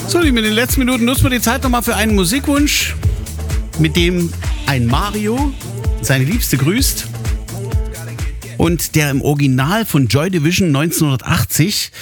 So, in den letzten Minuten nutzen wir die Zeit nochmal für einen Musikwunsch, mit dem ein Mario seine Liebste grüßt und der im Original von Joy Division 1980